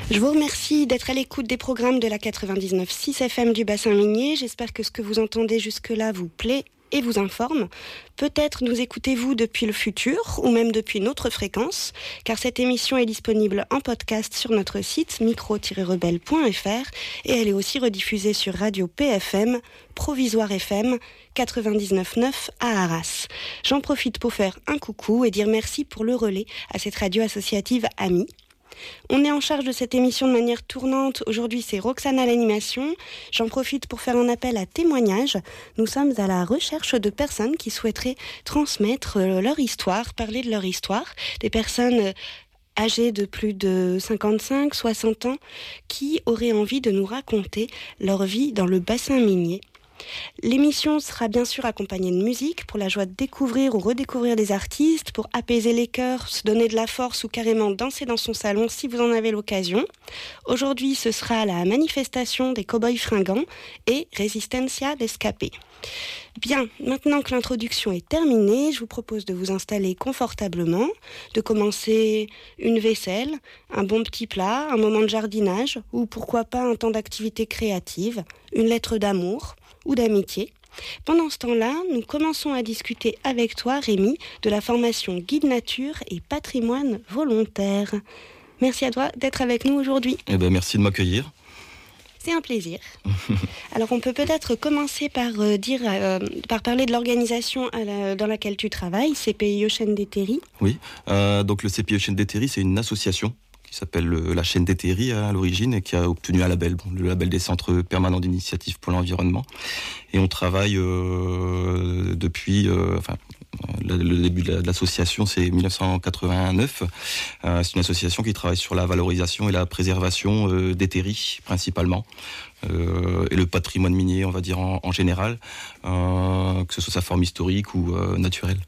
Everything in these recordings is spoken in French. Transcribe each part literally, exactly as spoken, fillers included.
Je vous remercie d'être à l'écoute des programmes de la quatre-vingt-dix-neuf virgule six F M du bassin minier. J'espère que ce que vous entendez jusque-là vous plaît et vous informe. Peut-être nous écoutez-vous depuis le futur ou même depuis une autre fréquence, car cette émission est disponible en podcast sur notre site micro tiret rebelle point f r et elle est aussi rediffusée sur Radio P F M, Provisoire F M, quatre-vingt-dix-neuf virgule neuf à Arras. J'en profite pour faire un coucou et dire merci pour le relais à cette radio associative amie. On est en charge de cette émission de manière tournante. Aujourd'hui, c'est Roxane à l'animation. J'en profite pour faire un appel à témoignages. Nous sommes à la recherche de personnes qui souhaiteraient transmettre leur histoire, parler de leur histoire. Des personnes âgées de plus de cinquante-cinq, soixante ans qui auraient envie de nous raconter leur vie dans le bassin minier. L'émission sera bien sûr accompagnée de musique pour la joie de découvrir ou redécouvrir des artistes, pour apaiser les cœurs, se donner de la force ou carrément danser dans son salon si vous en avez l'occasion. Aujourd'hui, ce sera la manifestation des cow-boys fringants et Resistencia d'Escapé. Bien, maintenant que l'introduction est terminée, je vous propose de vous installer confortablement, de commencer une vaisselle, un bon petit plat, un moment de jardinage ou pourquoi pas un temps d'activité créative, une lettre d'amour ou d'amitié. Pendant ce temps-là, nous commençons à discuter avec toi, Rémi, de la formation Guide Nature et Patrimoine Volontaire. Merci à toi d'être avec nous aujourd'hui. Eh ben, merci de m'accueillir. C'est un plaisir. Alors, on peut peut-être commencer par, euh, dire, euh, par parler de l'organisation à la, dans laquelle tu travailles, C P I E Chaîne des Terris. Oui, euh, donc le C P I E Chaîne des Terris, c'est une association qui s'appelle le, la Chaîne des Terris à l'origine et qui a obtenu un label, bon, le label des Centres Permanents d'Initiative pour l'Environnement. Et on travaille euh, depuis... Euh, enfin, le, le début de l'association, c'est dix-neuf cent quatre-vingt-neuf. Euh, c'est une association qui travaille sur la valorisation et la préservation euh, des terris, principalement. Euh, et le patrimoine minier, on va dire, en, en général, euh, que ce soit sa forme historique ou euh, naturelle.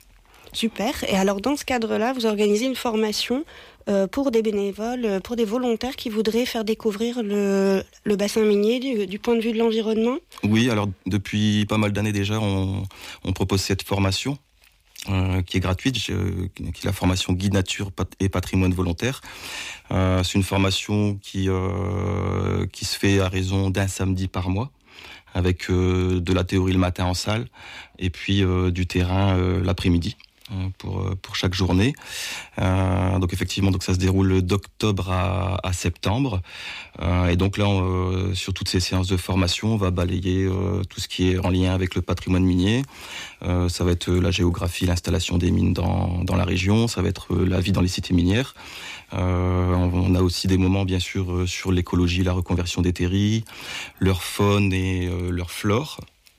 Super. Et alors, dans ce cadre-là, vous organisez une formation euh, pour des bénévoles, pour des volontaires qui voudraient faire découvrir le, le bassin minier du, du point de vue de l'environnement ? Oui, alors depuis pas mal d'années déjà, on, on propose cette formation euh, qui est gratuite, je, qui est la formation Guide Nature et Patrimoine Volontaire. Euh, c'est une formation qui, euh, qui se fait à raison d'un samedi par mois, avec euh, de la théorie le matin en salle et puis euh, du terrain euh, l'après-midi. Pour, pour chaque journée. Euh, donc effectivement, donc ça se déroule d'octobre à, à septembre. Euh, et donc là, on, euh, sur toutes ces séances de formation, on va balayer euh, tout ce qui est en lien avec le patrimoine minier. Euh, ça va être la géographie, l'installation des mines dans, dans la région. Ça va être la vie dans les cités minières. Euh, on a aussi des moments, bien sûr, sur l'écologie, la reconversion des terris, leur faune et euh, leur flore.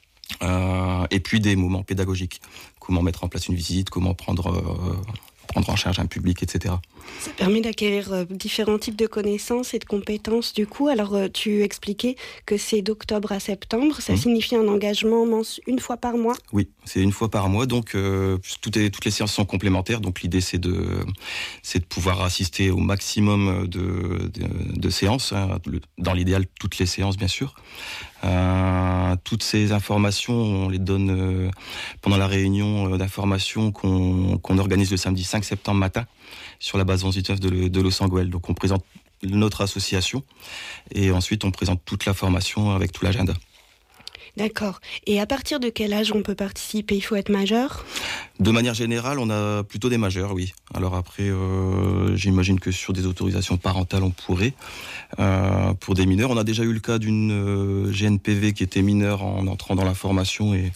Euh, et puis des moments pédagogiques. Comment mettre en place une visite, comment prendre, euh, prendre en charge un public, et cetera. Ça permet d'acquérir euh, différents types de connaissances et de compétences du coup. Alors euh, tu expliquais que c'est d'octobre à septembre, ça mmh. signifie un engagement mens- une fois par mois ? Oui, c'est une fois par mois, donc euh, toutes, les, toutes les séances sont complémentaires, donc l'idée c'est de, c'est de pouvoir assister au maximum de, de, de séances, hein, dans l'idéal toutes les séances bien sûr. Euh, toutes ces informations, on les donne euh, pendant la réunion d'information qu'on, qu'on organise le samedi cinq septembre matin sur la base vingt-huit de, de Los Angeles. Donc on présente notre association et ensuite on présente toute la formation avec tout l'agenda. D'accord. Et à partir de quel âge on peut participer ? Il faut être majeur ? De manière générale, on a plutôt des majeurs, oui. Alors après, euh, j'imagine que sur des autorisations parentales, on pourrait. Euh, pour des mineurs, on a déjà eu le cas d'une euh, G N P V qui était mineure en entrant dans la formation et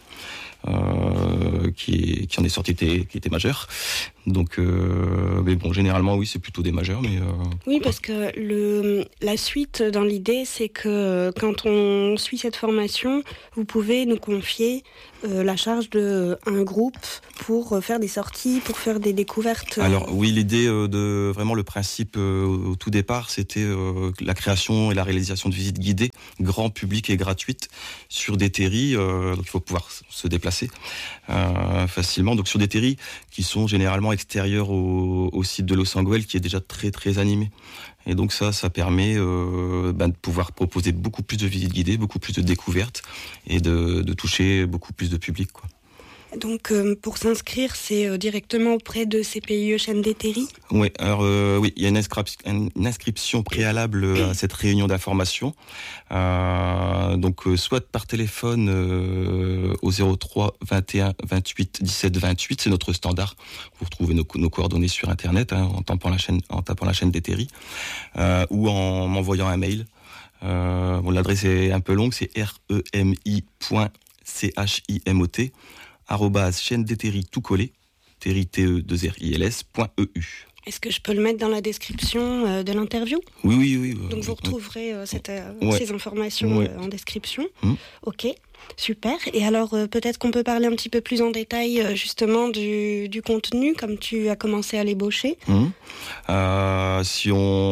euh, qui, qui en est sorti qui était majeur. Donc, euh, mais bon, généralement, oui, c'est plutôt des majeurs. Mais euh, oui, parce que le, la suite dans l'idée, c'est que quand on suit cette formation, vous pouvez nous confier euh, la charge d'un groupe pour faire des sorties, pour faire des découvertes. Alors oui, l'idée euh, de vraiment le principe euh, au tout départ, c'était euh, la création et la réalisation de visites guidées, grand public et gratuites sur des terris. Euh, donc il faut pouvoir se déplacer euh, facilement. Donc sur des terris qui sont généralement extérieurs au, au site de Los Angeles, qui est déjà très très animé. Et donc ça, ça permet euh, ben, de pouvoir proposer beaucoup plus de visites guidées, beaucoup plus de découvertes et de, de toucher beaucoup plus de public, quoi. Donc euh, pour s'inscrire, c'est euh, directement auprès de C P I E Chaîne d'Hétairie ? Oui, alors euh, oui, il y a une, inscri- une inscription préalable à cette réunion d'information. Euh, donc euh, soit par téléphone euh, au zéro trois vingt et un vingt-huit dix-sept vingt-huit, c'est notre standard. Vous retrouvez nos, nos coordonnées sur internet hein, en tapant la chaîne, en tapant la chaîne d'Hétairie, euh, ou en m'envoyant un mail. Euh, bon, l'adresse est un peu longue, c'est remi point chimot arrobase chaîne d'Hétairie tout collé, T E deux R I L S point E U. Est-ce que je peux le mettre dans la description euh, de l'interview ? Oui, oui, oui. Donc euh, vous retrouverez euh, cette, euh, ouais. ces informations Ouais. euh, en description. Mmh. Ok, super. Et alors euh, peut-être qu'on peut parler un petit peu plus en détail euh, justement du, du contenu, comme tu as commencé à l'ébaucher. Mmh. Euh, si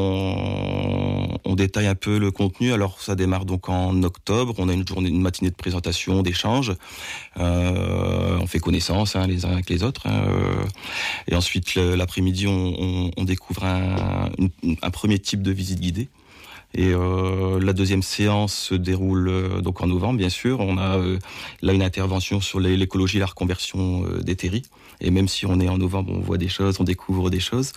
on, on détaille un peu le contenu, alors ça démarre donc en octobre. On a une journée, une matinée de présentation, d'échange. Euh, on fait connaissance hein, les uns avec les autres. Hein, euh, et ensuite le, l'après-midi, on, on, on découvre un, une, un premier type de visite guidée. Et euh, la deuxième séance se déroule euh, donc en novembre, bien sûr. On a euh, là une intervention sur les, l'écologie et la reconversion euh, d'Hétairie. Et même si on est en novembre, on voit des choses, on découvre des choses.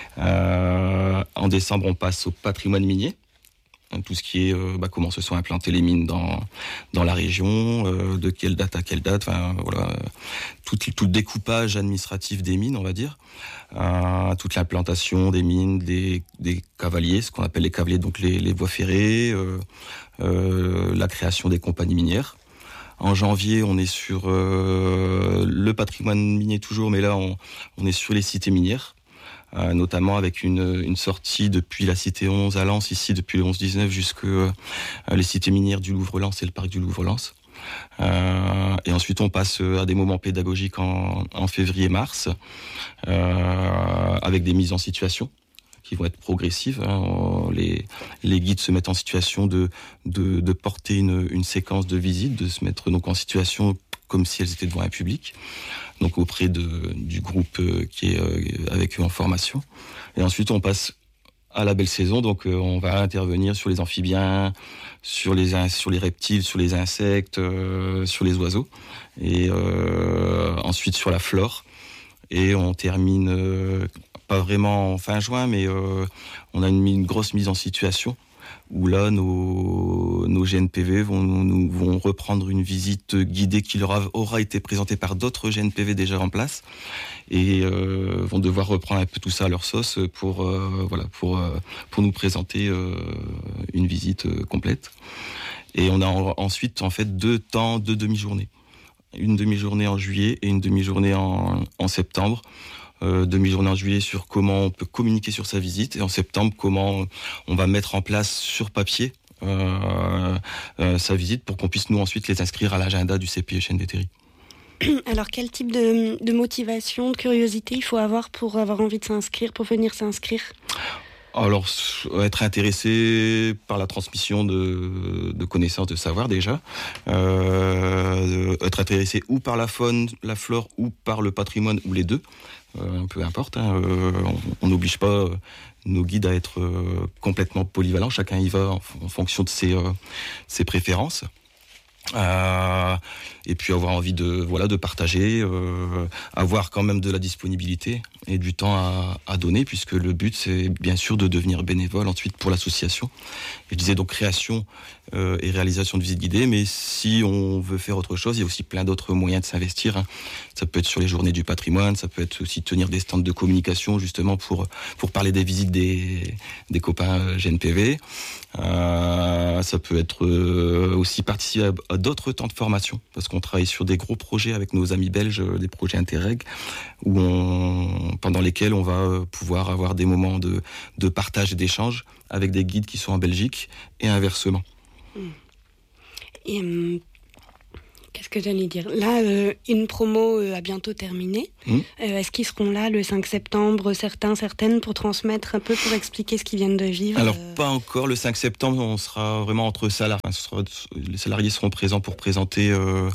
Euh, en décembre, on passe au patrimoine minier. Tout ce qui est euh, bah, comment se sont implantées les mines dans dans la région, euh, de quelle date à quelle date, enfin voilà, tout tout le découpage administratif des mines, on va dire, euh, toute l'implantation des mines, des des cavaliers, ce qu'on appelle les cavaliers, donc les les voies ferrées, euh, euh, la création des compagnies minières. En janvier, on est sur euh, le patrimoine minier toujours, mais là on on est sur les cités minières. Euh, notamment avec une, une sortie depuis la cité onze à Lens, ici depuis le onze dix-neuf jusque euh, les cités minières du Louvre-Lens et le parc du Louvre-Lens. Euh, et ensuite on passe à des moments pédagogiques en, en février-mars euh, avec des mises en situation qui vont être progressives. Hein. Les, les guides se mettent en situation de, de, de porter une, une séquence de visite, de se mettre donc en situation comme si elles étaient devant un public, donc auprès de, du groupe euh, qui est euh, avec eux en formation. Et ensuite, on passe à la belle saison, donc euh, on va intervenir sur les amphibiens, sur les, sur les reptiles, sur les insectes, euh, sur les oiseaux, et euh, ensuite sur la flore. Et on termine, euh, pas vraiment en fin juin, mais euh, on a une, une grosse mise en situation, où là, nos, nos G N P V vont, nous, vont reprendre une visite guidée qui leur a, aura été présentée par d'autres G N P V déjà en place, et euh, vont devoir reprendre un peu tout ça à leur sauce pour, euh, voilà, pour, euh, pour nous présenter euh, une visite euh, complète. Et on a en, ensuite en fait deux temps, deux demi-journées. Une demi-journée en juillet et une demi-journée en, en septembre. Euh, demi-journée en juillet sur comment on peut communiquer sur sa visite, et en septembre comment on va mettre en place sur papier euh, euh, sa visite pour qu'on puisse nous ensuite les inscrire à l'agenda du C P I E Chaîne d'Hétairie. Alors quel type de, de motivation, de curiosité il faut avoir pour avoir envie de s'inscrire, pour venir s'inscrire ? Alors, être intéressé par la transmission de, de connaissances, de savoir déjà, euh, être intéressé ou par la faune, la flore, ou par le patrimoine, ou les deux, euh, peu importe. Hein, euh, on n'oblige pas nos guides à être euh, complètement polyvalents. Chacun y va en, en fonction de ses, euh, ses préférences. Euh, et puis avoir envie de voilà de partager, euh, avoir quand même de la disponibilité et du temps à, à donner, puisque le but c'est bien sûr de devenir bénévole ensuite pour l'association. Et je disais donc création euh, et réalisation de visites guidées, mais si on veut faire autre chose, il y a aussi plein d'autres moyens de s'investir. Hein. Ça peut être sur les journées du patrimoine, ça peut être aussi tenir des stands de communication justement pour pour parler des visites des des copains G N P V. Euh, ça peut être euh, aussi participer à, à d'autres temps de formation, parce qu'on travaille sur des gros projets avec nos amis belges, des projets Interreg, où on, pendant lesquels on va pouvoir avoir des moments de, de partage et d'échange avec des guides qui sont en Belgique et inversement. Et hum, qu'est-ce que j'allais dire ? Là, euh, une promo euh, a bientôt terminé. Mmh. Euh, est-ce qu'ils seront là le cinq septembre, certains, certaines, pour transmettre un peu, pour expliquer ce qu'ils viennent de vivre ? Alors, euh... pas encore. Le cinq septembre, on sera vraiment entre salariés. Enfin, ce sera, les salariés seront présents pour présenter euh,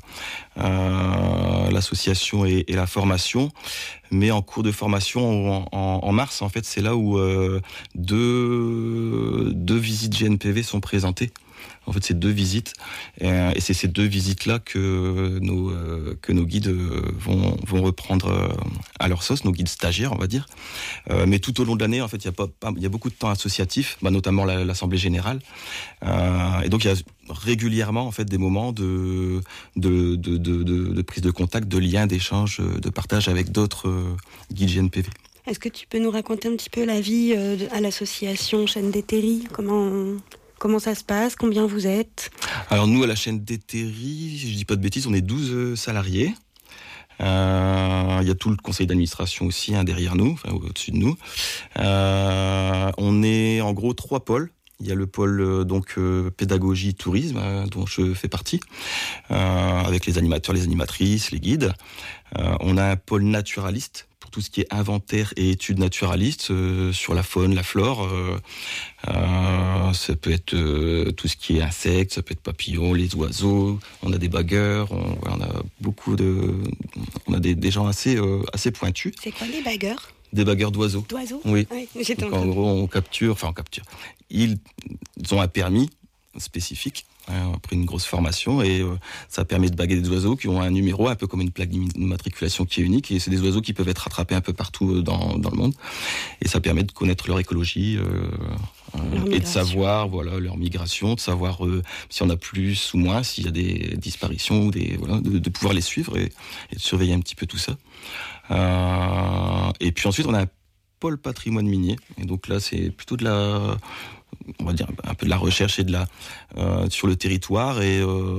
euh, l'association et, et la formation. Mais en cours de formation, en, en, en mars, en fait, c'est là où euh, deux, deux visites G N P V sont présentées. En fait, c'est deux visites, et, et c'est ces deux visites-là que nos euh, que nos guides vont vont reprendre euh, à leur sauce, nos guides stagiaires, on va dire. Euh, mais tout au long de l'année, en fait, il y a pas, pas il y a beaucoup de temps associatif, bah, notamment la, l'assemblée générale, euh, et donc il y a régulièrement en fait des moments de de de de, de, de prise de contact, de lien, d'échange, de partage avec d'autres euh, guides G N P V. Est-ce que tu peux nous raconter un petit peu la vie euh, à l'association Chaîne d'Hétairie ? Comment, comment ça se passe ? Combien vous êtes ? Alors nous, à la Chaîne d'Hétairie, si je dis pas de bêtises, on est douze salariés. Euh, il y a tout le conseil d'administration aussi hein, derrière nous, enfin au-dessus de nous. Euh, on est en gros trois pôles. Il y a le pôle euh, donc euh, pédagogie tourisme euh, dont je fais partie, euh, avec les animateurs, les animatrices, les guides. Euh, on a un pôle naturaliste pour tout ce qui est inventaire et études naturalistes euh, sur la faune, la flore. Euh, euh, ça peut être euh, tout ce qui est insectes, ça peut être papillons, les oiseaux. On a des bagueurs, on, ouais, on a beaucoup de, on a des, des gens assez euh, assez pointus. C'est quoi les bagueurs ? Des bagueurs d'oiseaux. D'oiseaux ? Oui. Oui, j'étais Donc, en, en gros, on capture, enfin on capture. Ils ont un permis spécifique, hein, après une grosse formation, et euh, ça permet de baguer des oiseaux qui ont un numéro, un peu comme une plaque d'immatriculation qui est unique, et c'est des oiseaux qui peuvent être attrapés un peu partout dans, dans le monde, et ça permet de connaître leur écologie euh, euh, et de savoir voilà leur migration, de savoir euh, si on a plus ou moins, s'il y a des disparitions ou des voilà, de, de pouvoir les suivre et, et de surveiller un petit peu tout ça. Euh, et puis ensuite on a un pôle patrimoine minier, et donc là c'est plutôt de la, on va dire un peu de la recherche et de la euh, sur le territoire et,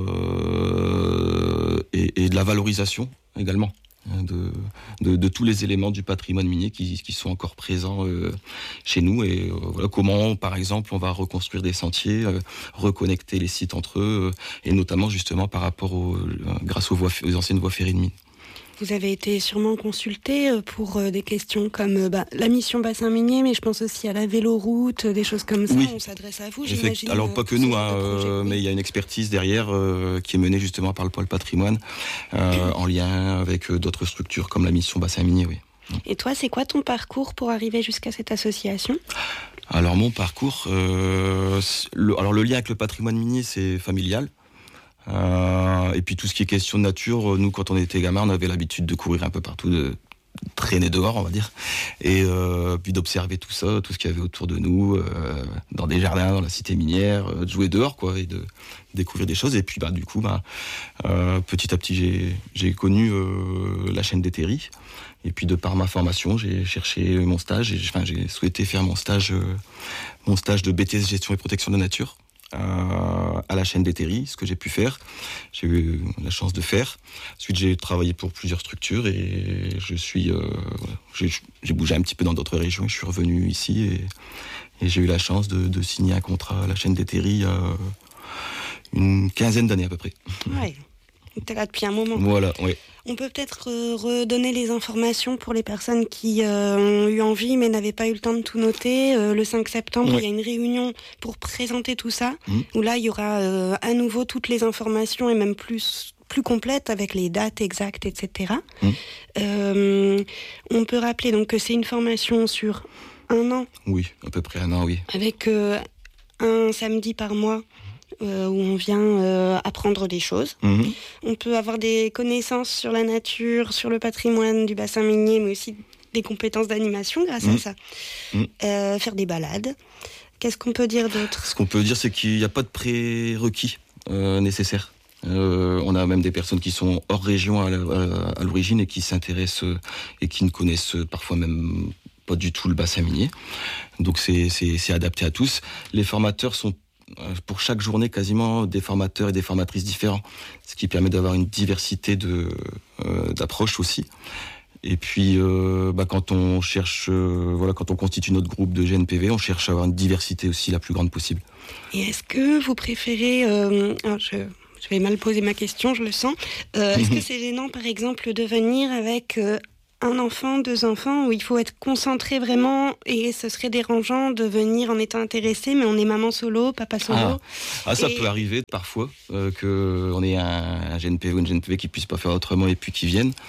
euh, et et de la valorisation également de de, de tous les éléments du patrimoine minier qui qui sont encore présents euh, chez nous, et euh, voilà comment par exemple on va reconstruire des sentiers, euh, reconnecter les sites entre eux, euh, et notamment justement par rapport aux euh, grâce aux voies aux anciennes voies ferrées de mine. Vous avez été sûrement consulté pour des questions comme bah, la mission bassin minier, mais je pense aussi à la véloroute, des choses comme ça. Oui. On s'adresse à vous, j'imagine. Alors pas que nous, hein, euh, mais il y a une expertise derrière euh, qui est menée justement par le pôle patrimoine, euh, en lien avec euh, d'autres structures comme la mission bassin minier, oui. Et toi, c'est quoi ton parcours pour arriver jusqu'à cette association ? Alors mon parcours, euh, le, alors le lien avec le patrimoine minier, c'est familial. Euh, et puis tout ce qui est question de nature, nous quand on était gamin, on avait l'habitude de courir un peu partout, de traîner dehors, on va dire, et euh, puis d'observer tout ça, tout ce qu'il y avait autour de nous, euh, dans des jardins, dans la cité minière, euh, de jouer dehors, quoi, et de découvrir des choses. Et puis bah du coup, bah euh, petit à petit, j'ai j'ai connu euh, la Chaîne d'Hétairie. Et puis de par ma formation, j'ai cherché mon stage, et enfin j'ai souhaité faire mon stage, euh, mon stage de B T S gestion et protection de la nature. Euh, à la Chaîne d'Hétairie, ce que j'ai pu faire, j'ai eu la chance de faire. Ensuite, j'ai travaillé pour plusieurs structures et je suis, euh, j'ai, j'ai bougé un petit peu dans d'autres régions. Je suis revenu ici et, et j'ai eu la chance de, de signer un contrat à la Chaîne d'Hétairie il y a une quinzaine d'années à peu près. Ouais. T'es là depuis un moment. Voilà, oui. On peut peut-être euh, redonner les informations pour les personnes qui euh, ont eu envie mais n'avaient pas eu le temps de tout noter. Euh, le cinq septembre, oui. Il y a une réunion pour présenter tout ça, mmh. où là, il y aura euh, à nouveau toutes les informations et même plus plus complètes avec les dates exactes, et cetera. Mmh. Euh, on peut rappeler donc que c'est une formation sur un an. Oui, à peu près un an, oui. Avec euh, un samedi par mois. Euh, où on vient euh, apprendre des choses. Mmh. On peut avoir des connaissances sur la nature, sur le patrimoine du bassin minier, mais aussi des compétences d'animation grâce mmh. à ça. Mmh. Euh, faire des balades. Qu'est-ce qu'on peut dire d'autre ? Ce qu'on peut dire, c'est qu'il n'y a pas de prérequis euh, nécessaires. Euh, on a même des personnes qui sont hors région à, à, à l'origine et qui s'intéressent euh, et qui ne connaissent parfois même pas du tout le bassin minier. Donc c'est, c'est, c'est adapté à tous. Les formateurs sont pour chaque journée quasiment des formateurs et des formatrices différents, ce qui permet d'avoir une diversité de euh, d'approches aussi. Et puis euh, bah, quand on cherche euh, voilà quand on constitue notre groupe de G N P V, on cherche à avoir une diversité aussi la plus grande possible. Et est-ce que vous préférez euh, alors je je vais mal poser ma question, je le sens. Euh, est-ce que c'est gênant par exemple de venir avec euh, un enfant, deux enfants, où il faut être concentré vraiment, et ce serait dérangeant de venir en étant intéressé, mais on est maman solo, papa solo. Ah, ah ça et... peut arriver parfois, euh, qu'on ait un, un G N P V ou une G N P V qui puisse pas faire autrement et puis qui viennent.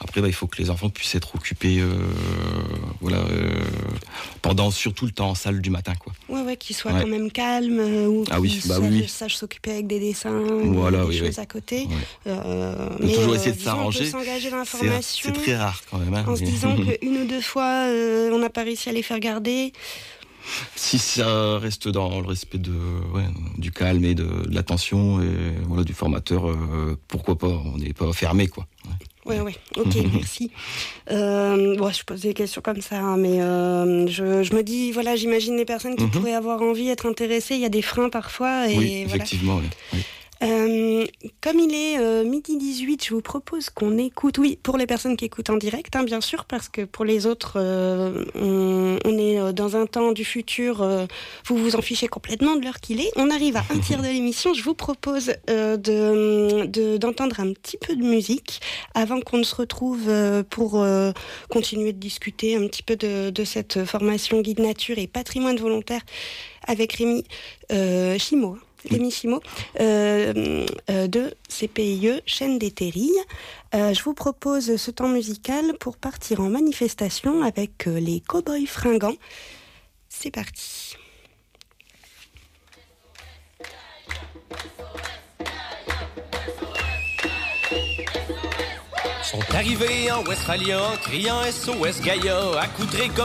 Après, bah, il faut que les enfants puissent être occupés, euh, voilà, euh, pendant surtout le temps en salle du matin, quoi. Ouais, ouais, qu'ils soient Ouais. quand même calmes, euh, ou Ah oui, qu'ils bah sachent, oui. sachent s'occuper avec des dessins, Voilà, des oui, choses oui. à côté. Ouais. Euh, On peut mais toujours euh, essayer de disons, on peut s'arranger. s'engager dans C'est, l'information c'est très rare quand même. Hein, en se mais- disant qu'une ou deux fois, euh, on n'a pas réussi à les faire garder. Si ça reste dans le respect de, ouais, du calme et de, de l'attention et voilà, du formateur, euh, pourquoi pas, on n'est pas fermé, quoi. Ouais, ouais, ok, merci. Euh, bon, je pose des questions comme ça, hein, mais euh, je, je me dis, voilà, j'imagine les personnes qui Mhm. pourraient avoir envie, être intéressées, il y a des freins parfois. Et Oui, voilà. effectivement. Oui. Oui. Euh, comme il est euh, midi dix-huit, je vous propose qu'on écoute, oui, pour les personnes qui écoutent en direct, hein, bien sûr, parce que pour les autres, euh, on, on est dans un temps du futur, euh, vous vous en fichez complètement de l'heure qu'il est. On arrive à un tiers de l'émission, je vous propose euh, de, de, d'entendre un petit peu de musique avant qu'on ne se retrouve euh, pour euh, continuer de discuter un petit peu de, de cette formation guide nature et patrimoine volontaire avec Rémi euh, Chimo. Rémi Chimo, euh, euh, de C P I E, chaîne des Terrilles. Euh, je vous propose ce temps musical pour partir en manifestation avec euh, les Cowboys Fringants. C'est parti. Sont arrivés en Westphalia, criant S O S Gaïa, accoutrés comme